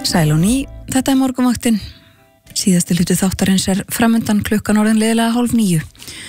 Sæl og ný, þetta morgunvaktin. Síðasti hluti þáttarins framundan klukkan orðin liðlega 8:30.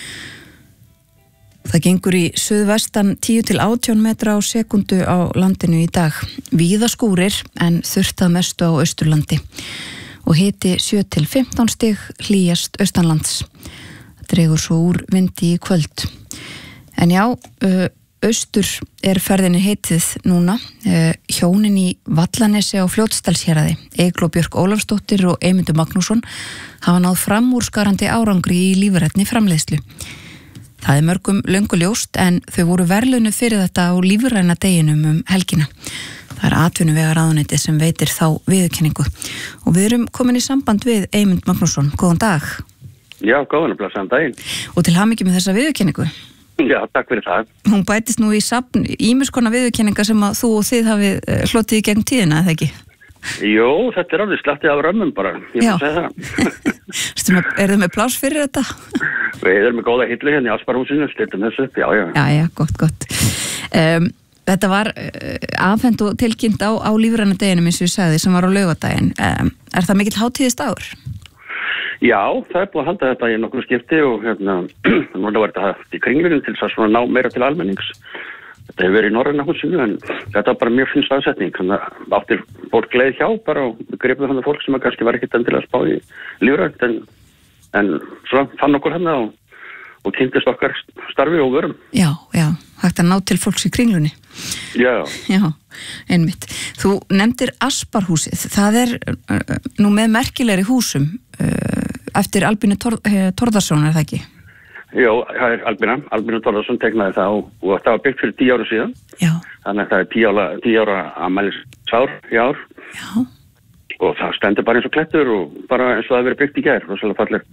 Það gengur í suðvestan 10 til 18 metra á sekundu á landinu í dag. Víða skúrir en þurrt að mestu á Austurlandi. Og hiti 7 til 15 stig hlýjast austanlands. Það dregur svo úr vindi í kvöld. En já, austur ferðinni heitið núna. Hjónin í Vallanesi á Fljótsdalshéraði, Eygló Björk Ólafsdóttir og Eymundur Magnússon, hafa náð framúrskarandi árangri í lífrænni framleiðslu. Það mörgum löngu ljóst en þau voru verðlaunuð fyrir þetta á lífræna deginum helgina. Það atvinnuvegaráðuneytið sem veitir þá viðurkenningu. Og við erum komin í samband við Eymund Magnússon. Góðan dag. Já, góðan og blessaðan daginn. Og til hamingju með þessa viðurkenningu. Já, takk fyrir það. Hún bætist nú í safn ýmis konar viðurkenningar sem að þú og þið hafið hlotið í gegn tíðina, eða ekki? Jó, þetta alveg slattið af römmum bara, ég má segja það. Er þið með pláss fyrir þetta? Við erum með góða hillu hérna í Asparhúsinu, styrtum þessu upp, já. Já, gott. Þetta var afhent og tilkynnt á lífræna deginum eins og ég sagði sem var á laugardaginn. Er það mikill hátíðisdagur? Já, það búið að halda þetta í nokkru skipti og núna var þetta haft í Kringlunum til þess að svona ná meira til almennings. Þetta hefur verið í Norræna húsinu en þetta var bara mjög finn staðsetning. Þannig að áttir fólk leið hjá bara og við gripum þannig fólk sem kannski var ekkert endilega að spá í lífrænt en svona fann okkur hérna og kynntist okkar starfi og vörum. Já, hægt að ná til fólks í Kringlunni. Já, einmitt. Þú nefndir Asparhúsið. Það nú með merkilegri húsum eftir Albínu Þórðarsson, það ekki? Jó, það Albínu Þórðarsson tegnaði það og það var byggt fyrir 10 ára síðan. Já. Þannig að það er 10 ára afmælisár í ár. Já. Og það stendur bara eins og klettur og bara eins og það verið byggt í gær, rosalega fallegt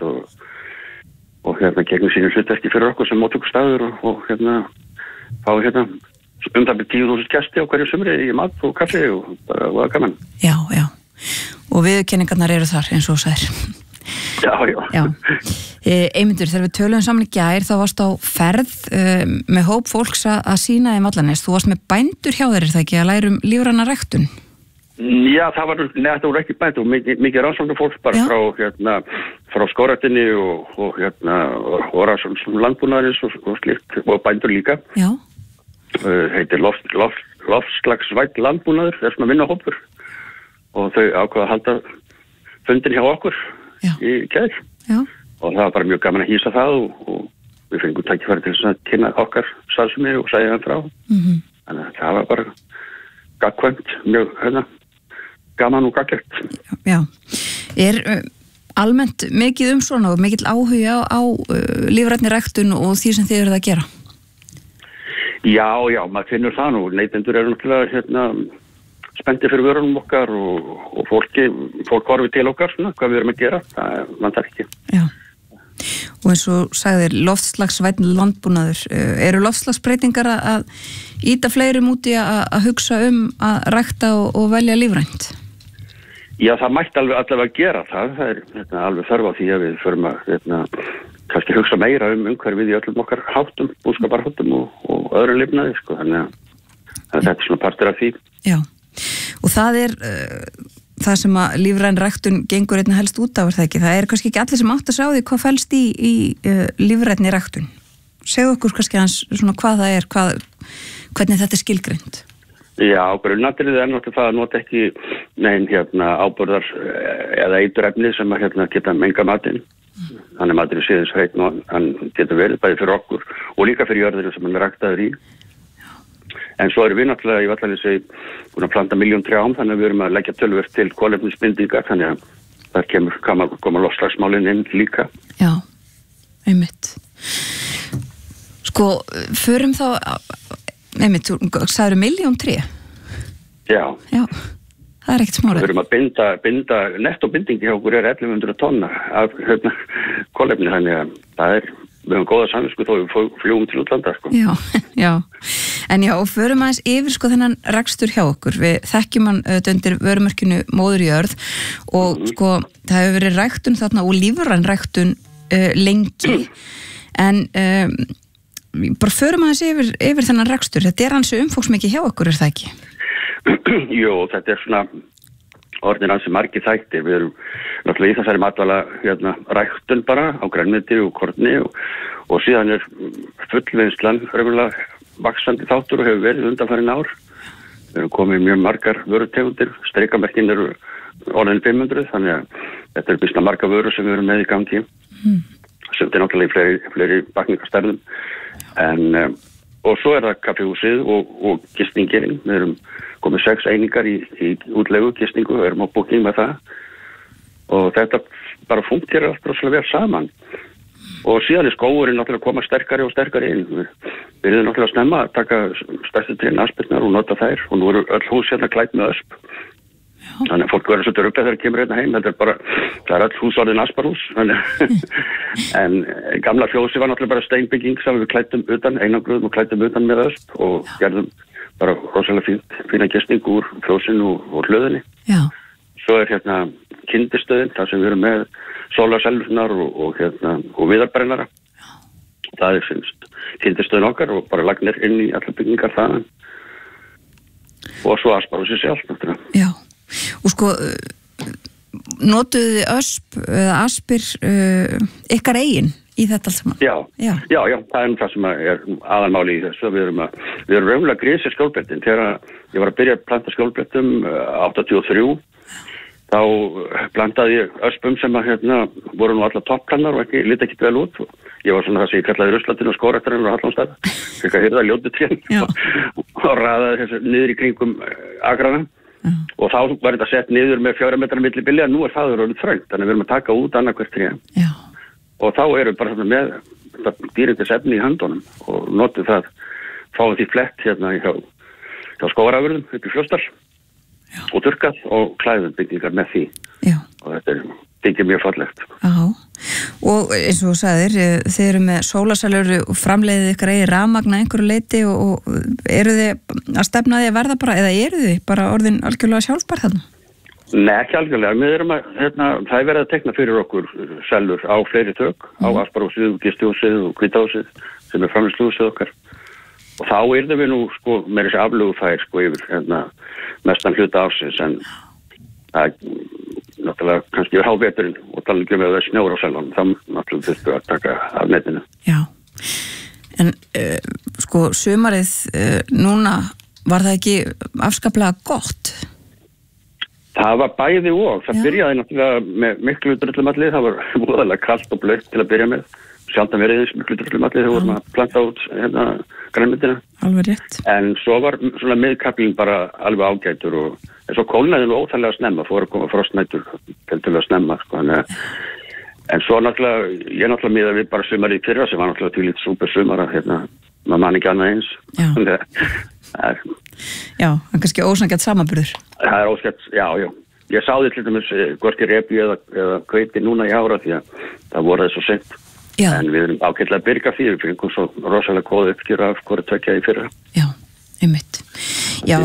og gegnum sínum hlutverki fyrir okkur sem móttökustaður og fá það byrð 10.000 gesti á hverju sumri í mat og kaffi og bara var gaman. Já. Og viðurkenningarnar eru þar eins og sæðir. Já. Eymundur, þegar við töluðum saman í gær þá varst á ferð með hóp fólks að sýna í Vallanes. Þú varst með bændur hjá þeir, það ekki, að læra lífræna ræktun? Já, það voru ekki bændur og mikið rannsóknar fólk bara frá skógræktinni og rannsóknar landbúnaðarins og slíkt og bændur líka. Já. Heitir loftslagsvænn landbúnaður, þess að vinna hópur og þau ákveða að halda fundin hjá okkur í gær. Já. Og það var bara mjög gaman að hýsa það og við fengum tækifæri til að kynna okkar starfsemi og segja hann frá. Þannig að það var bara gagnkvæmt, mjög gaman og gagnlegt. Já. Almennt mikið svona og mikill áhuga á lífrænni ræktun og því sem þið eruð að gera? Já, maður finnur það nú. Neytendur eru náttúrulega spenntir fyrir vörunum okkar og fólk horfir til okkar svona, hvað við erum að gera, það vantar ekki. Já, og eins og sagðir loftslagsvænn landbúnaður, eru loftslagsbreytingar að ýta fleirum út í að hugsa að rækta og velja lífrænt? Já, það mætti allavega gera það er alveg þörf á því að við förum að kannski hugsa meira umhverfið í öllum okkar háttum, búskaparháttum og öðru lifnaði, þannig að þetta er svona partur af því. Já. Og það það sem að lífræn ræktun gengur einna helst út af, það ekki? Það kannski ekki allir sem átt að sjá því hvað felst í lífrænni ræktun. Segðu okkur kannski hans svona hvað það hvernig þetta skilgreint. Já, grunnatriðið náttúrulega það að nota ekki nein áburðar eða eiturefni sem að geta menga matinn. Þannig matinn séðins hreitn og hann getur verið bæði fyrir okkur og líka fyrir jörðinu sem hann ræktaður í. En svo erum við náttúrulega í Vallanesi búin að planta 1.000.000 trjám, þannig að við erum að leggja töluvert til kolefnisbindingar, þannig að það koma loftslagsmálin inn líka. Já, einmitt. Sko, förum þá, einmitt, þú sagður 1.000.000 tré? Já. Það er ekkert smára. Við erum að binda nettobindingi hjá okkur 1100 tonna af kolefni, þannig að það við höfum góða samvisku þó við fljúum til útlanda, sko. Já. En já, og förum aðeins yfir þennan rekstur hjá okkur. Við þekkjum hann undir vörumerkinu Móður jörð og það hefur verið ræktun þarna og lífræn ræktun lengi. En bara förum aðeins yfir þennan rekstur. Þetta ansi umfangsmikið hjá okkur, það ekki? Jú, þetta svona orðin ansi margir þættir. Við erum náttúrulega í þessari matvæla ræktun bara á grænmeti og korni og síðan fullvinnslan raunverulega vaxandi þáttur og hefur verið undanfarin ár. Við erum komið mjög margar vörutegundir, strikamerkin eru orðin 500, þannig að þetta er býsna margar vörur sem við erum með í gangi. Sem er náttúrulega í fleiri bakningarstærðum. Og svo það kaffihúsið og gistingirinn. Við erum komið 6 einingar í útlegu gistingu og erum á booking með það. Og þetta bara fungerar allt rosalega vel saman. Og síðan skógurinn náttúrulega koma sterkari og sterkari inn. Við erum náttúrulega snemma að taka stærstu trén aspirnar og nota þær. Og nú eru öll hús klædd með ösp. Þannig að fólk verður svolítið ruglað þegar það kemur heim. Það er öll hús orðin asparhús. En gamla fjósi var náttúrulega bara steinbygging sem við klæddum utan, einangruðum og klæddum utan með ösp og gerðum bara rosalega fína gisting úr fjósinu og hlöðinni. Já. Svo kyndistöðin, þar sem við erum með sólarsellunar og viðarbrennara. Það kyndistöðin okkar og bara lagnir inn í allar byggingar þaðan. Og svo asparhúsi sjálf náttúrulega. Já. Og sko, notuðu þið ösp eða aspir ykkar eigin í þetta allt saman? Já, það það sem er aðalmáli í þessu. Við erum raunverulega grísir skjólblettin. Þegar ég var að byrja að planta skjólblettum 83, þá plantaði ég öspum sem voru nú allar toppkannar og liti ekki vel út. Ég var svona það sem ég kallaði Russlandin og skórættarinn og Hallonstað. Fikk að hyrða ljótutrén og raðaði þessu niður í kringum agrana. Og þá var þetta sett niður með 4 metra milli billi, en nú það orðið þröngt, þannig við erum að taka út annað hvert tré. Já. Og þá erum við bara með dýrindis efni í höndunum og notum það, fáum því flett hjá skógarafurðum upp í Fljótsdal og þurrkað og klæðum byggingar með því. Já. Og þetta byggir mjög fallegt. Já. Og eins og þú sagðir, þið eru með sólarsælur og framleiðið ykkar eigin rafmagn að einhverju leyti og eru þið að stefna því að verða bara, eða eru þið bara orðin algjörlega sjálfbær þarna? Nei, ekki algjörlega. Við erum það verið að tekna fyrir okkur sellur á fleiri tök, á asparhúsið, gistihúsið og hvítahúsið sem framleiðsluhúsið okkar. Og þá yrðum við nú meira þessi aflögufær yfir mestan hluta ársins, en það náttúrulega kannski háveturinn og tala ekki með það snjór á selunum, þá náttúrulega þurftu að taka af netinu. Já, en sumarið núna, var það ekki afskaplega gott? Það var bæði og, það byrjaði náttúrulega með miklu drullumalli, það var voðalega kalt og blautt til að byrja með. Sjaldan verið eins miklu drullumalli þegar vorum að planta út grænmetina. Alveg rétt. En svo var svona miðkaflinn bara alveg ágætur og svo kólnaði nú óþarlega snemma, fór að koma frostnætur tiltölulega snemma, En svo náttúrulega, ég náttúrulega miðað við bara sumarið í fyrra sem var náttúrulega tvílít súper sumar að maður man ekki annað eins. Já, en kannski ósanngjarn samanburður. Það er ósanngjarn, já. Ég sá því til dæmis hvorki repi eða hveiti núna í ára því að það voru svo seint. Já. En við erum ágætlega að byrga því, við fengum svo rosalega góð uppgjör af hvort tvekja í fyrra. Já, einmitt. Já,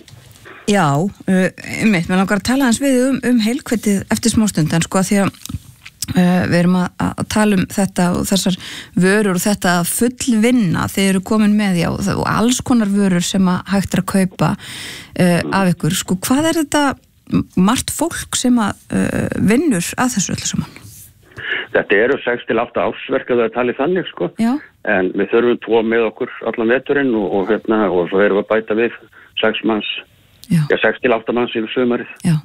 einmitt. Mér langar að tala hans við heilhveitið eftir smástund, en því að við erum að tala um þetta og þessar vörur og þetta fullvinna þeir eru komin með og alls konar vörur sem að hægt er að kaupa af ykkur. Hvað er þetta margt fólk sem að vinnur að þessu öllu saman? Þetta eru 6-8 ársverk að það tali þannig, Já. En við þurfum 2 með okkur allan veturinn og svo erum við að bæta við 6 manns, 6-8 manns yfir sumarið. Já.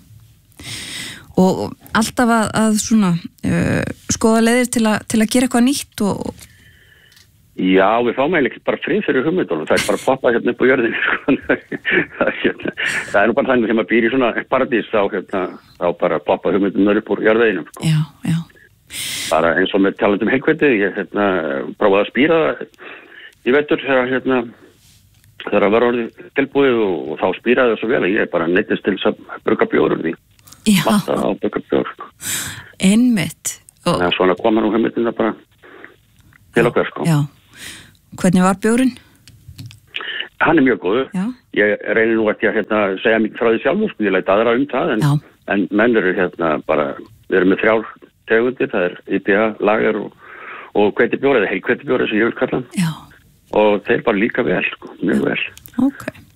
Og alltaf að svona skoða leiðir til að gera eitthvað nýtt og... Já, við fáum eiginlega bara frið fyrir hugmyndunum, það er bara að poppa upp á jörðinni, Það er nú bara þannig sem að býr í svona paradís, þá bara poppa hugmyndunar upp úr jörðinum, Já. Bara eins og með talandi heilhveiti, ég prófaði að spýra í vetur þegar það var orðið tilbúið og þá spýraði það svo vel að ég bara neyttist til þess að brugga bjór úr því. Matta á brugga bjór. Einmitt. Svona koma nú hugmyndina bara til okkar, Já. Hvernig var bjórinn? Hann er mjög góður. Já. Ég reynir nú ekki að segja mikið frá því sjálf, ég leit aðra það, en menn eru bara, við erum með 3 tegundir, það er IPA, lager og hveitibjór eða heilhveitibjór sem ég vil kalla hann. Já. Og þeir bara líka vel, mjög vel. Ok.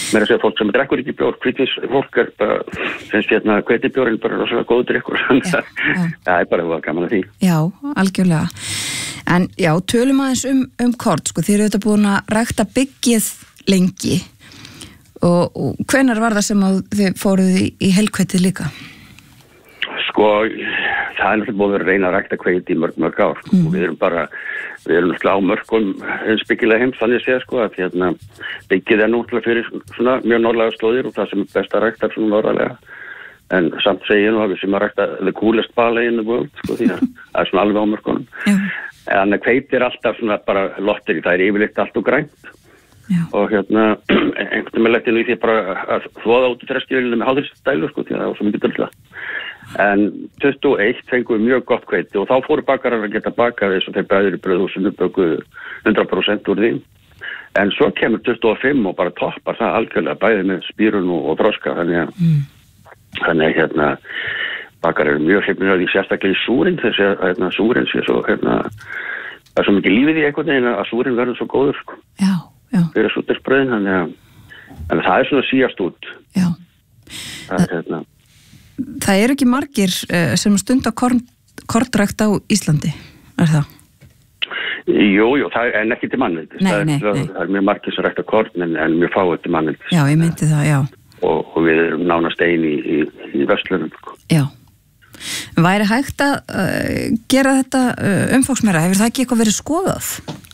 Mér að segja fólk sem drekkur ekki bjór, hvítvís fólk bara, finnst hveitibjórinn bara rosalega góður drykkur. Það bara gaman að því. Já, algjörlega. En já, tölum aðeins kort, sko, þið eru þetta búin að rækta byggið lengi og hvenær var það sem að þið fóruð í helhveitið líka? Sko, það er náttúrulega búin að reyna að rækta hveiti í mörg ár, sko, og við erum náttúrulega á mörgum eins byggilega heims, þannig að segja, sko, að byggið náttúrulega fyrir svona mjög norðlega slóðir og það sem er best að rækta svona norðarlega, en samt segja nú að við sem að rækta the coolest ballet in the world, sko, því að það er svona alveg á mörgunum. En hveiti er alltaf svona bara lottir, það er yfirleitt allt og grænt. Já. Og einhvern veginn lettinu í því bara að þvoða út í treskjölinu með háþrýststælu, sko, því að það var svo mikið dörla. En 21 fengum við mjög gott hveiti og þá fóru bakarar að geta bakað eins og þeir bæður í brauðhúsinu bökuðu 100% úr því. En svo kemur 25 og bara toppar það algjörlega bæði með spírun og þroska. Þannig að bakarar eru mjög hrifnir af því sérstaklega í súrin, þessi að súrin sé svo, það er svo mikið lífið í einhvern veginn að súrin verður svo góður, sko. Já. Fyrir sútersbröðin, þannig að það er svona síast út. Já. Það eru ekki margir sem stunda kornrækt á Íslandi, er það? Jú, það er ekki til mannveldis. Nei. Það er mjög margir sem rækta korn en mjög fáið til mannveldis. Já, ég meinti það, já. Og við erum nánast eini í Vestlunum. Já. Væri hægt að gera þetta umfangsmeira? Hefur það ekki eitthvað verið skoðað?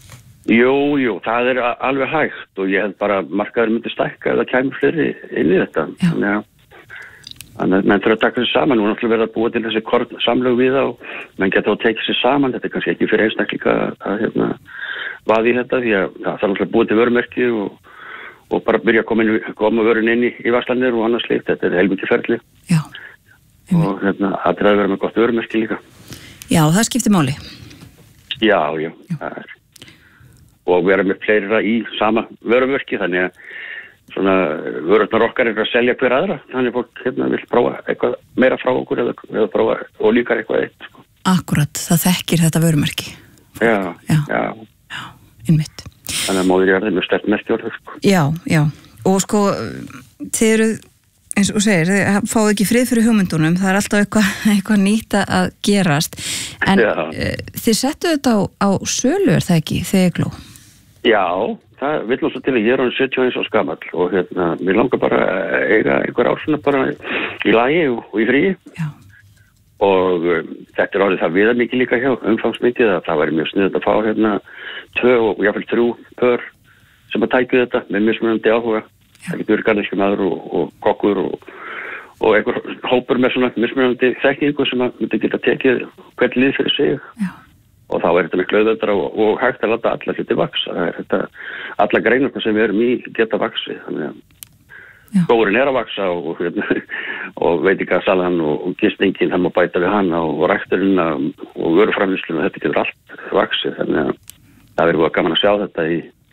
Jú, það er alveg hægt og ég held bara að markaður myndi stækka eða kæmi fleiri inn í þetta. Þannig að menn þurfa að taka sér saman og náttúrulega verða að búa til þessi korn samlög við það og menn geta að tekið sér saman. Þetta er kannski ekki fyrir einstaklinga að vaði í þetta því að það þarf náttúrulega að búa til vörumerki og bara byrja að koma vörun inn í varslanir og annars slikt. Þetta er heilmikið ferli. Já. Og það er að vera með gott vörumerki líka. Já, það skiptir máli. Já, það er. Og vera með fleira í sama vörumerki þannig að svona vörurnar okkar er að selja hver aðra þannig fólk vil prófa eitthvað meira frá okkur eða prófa og líkar eitthvað eitt, sko. Akkurat, það þekkir þetta vörumerki. Já, einmitt. Þannig að móðurjarðin er sterkt merkjórður, sko. Já, og sko þið eru, eins og segir, þið fáðu ekki frið fyrir hugmyndunum, það er alltaf eitthvað nýtt að gerast en þið settu þetta á sölu, er það ekki, þegar gló? Já, það vil nú svo til að ég er hann 71 árs gamall og mér langar bara að eiga einhver ársuna bara í lagi og í fríi. Já. Og þetta er orðið það viðar mikið líka hjá, umfangsmikið að það væri mjög sniðugt að fá 2 og jáfnvel 3 pör sem að tækja þetta með mismunandi áhuga. Það getur verið garðyrkjumaður og kokkur og einhver hópur með svona mismunandi þekkingu sem að myndi geta tekið hvern lið fyrir sig. Já. Og þá er þetta miklu auðveldara og hægt að láta alla hluti vaksa. Það er þetta, alla greinarna sem við erum í geta vaksi. Þannig að skórin er að vaksa og veitingasalan og gistingin, það má bæta við hana og rækturinn og vöruframleiðsluna, þetta getur allt vaksi. Þannig að það verður gaman að sjá þetta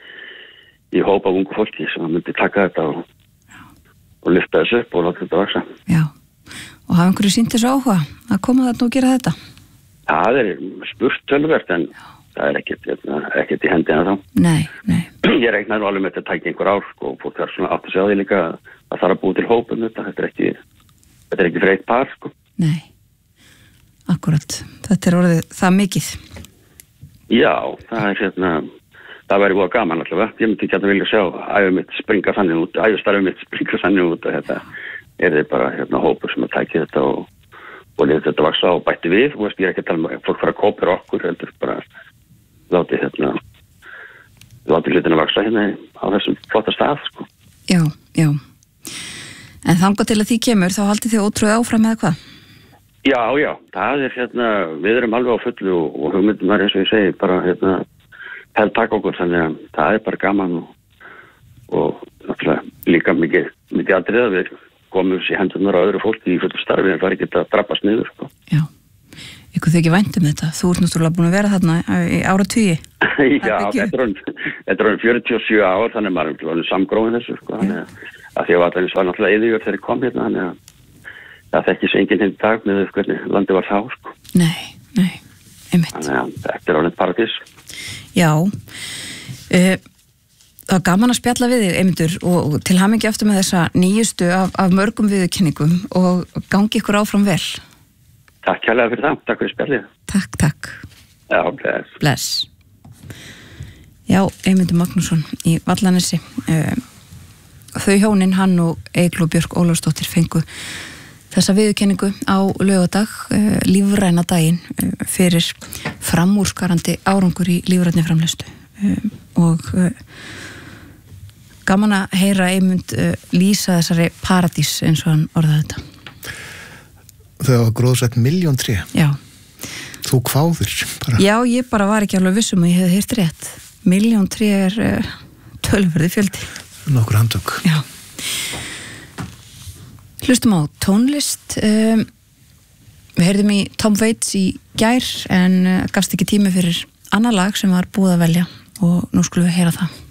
í hóp af ungu fólki sem myndi taka þetta og lyfta þessu upp og láta þetta vaksa. Já, og hafa einhverju sýnt þessu áhuga að koma þarna og gera þetta? Það er spurt töluvert en það er ekkert í hendi en þá. Nei. Ég reiknaði nú alveg með þetta að tækja einhver ár og fólk þarf svona átt að sjá því líka að það þarf að búa til hópum þetta. Þetta er ekki fyrir eitt par, sko. Nei, akkurat. Þetta er orðið það mikið. Já, það er það væri búið gaman allavega. Ég myndi ekki að vilja sjá æfistarfið mitt springa þannig út að þetta er bara hópur sem að tækja þetta og lefði þetta vaksa og bætti við og ég er ekki að tala um fólk fara að kópera okkur heldur bara láti hlutina vaksa á þessum flotta stað, sko. Já. En þangað til að því kemur þá haldið þið ótrúið áfram eða hvað? Já, það er við erum alveg á fullu og hugmyndum er eins og ég segi bara held takk okkur þannig að það er bara gaman og náttúrulega líka mikið atriða við komum sér hendunar á öðru fólki í fullu starfi en það er ekki að drabbast niður, sko. Já, ykkur þið ekki vænt um þetta? Þú ert náttúrulega búin að vera þarna í áratugi. Já, þetta er 47 ár, þannig að maður er samgróin þessu, sko. Þannig að því að allir var náttúrulega eðigur þegar ég kom hérna, þannig að það þekkis enginn hinn dag með hvernig landi var þá, sko. Nei, einmitt. Þannig að þetta er orðið paradís. Já, Það var gaman að spjalla við þig, Eymundur, og til hamingju aftur með þessa nýjustu af mörgum viðurkenningum og gangi ykkur áfram vel. Takk kærlega fyrir það, takk fyrir spjallið. Takk. Já, bless. Já, Eymundur Magnússon í Vallanessi. Þau hjónin, hann og Eygló Björk Ólafsdóttir fengu þessa viðurkenningu á laugardag, lífræna daginn, fyrir framúrskarandi árangur í lífrænni framleiðslu. Og gaman að heyra Eymund lýsa þessari paradís eins og hann orðaði þetta. Þau hafa gróðsett 1.000.000 tré. Já. Þú kváðir bara. Já, ég bara var ekki alveg vissum að ég hefði heyrt rétt. 1.000.000 tré tölverði fjöldi. Nokkur handtök. Já. Hlustum á tónlist. Við heyrðum í Tom Waits í gær en gafst ekki tími fyrir annað lag sem var búið að velja og nú skulum við heyra það.